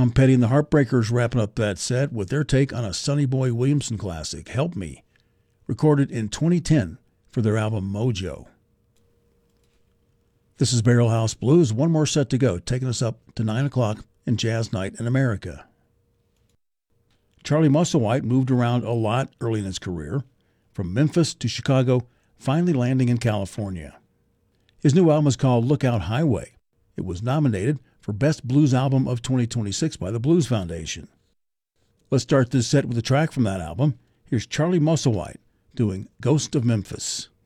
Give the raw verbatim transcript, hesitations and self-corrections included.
Tom Petty and the Heartbreakers wrapping up that set with their take on a Sonny Boy Williamson classic, Help Me, recorded in twenty ten for their album Mojo. This is Barrel House Blues. One more set to go, taking us up to nine o'clock in Jazz Night in America. Charlie Musselwhite moved around a lot early in his career, from Memphis to Chicago, finally landing in California. His new album is called Lookout Highway. It was nominated for Best Blues Album of twenty twenty-six by the Blues Foundation. Let's start this set with a track from that album. Here's Charlie Musselwhite doing Ghost of Memphis.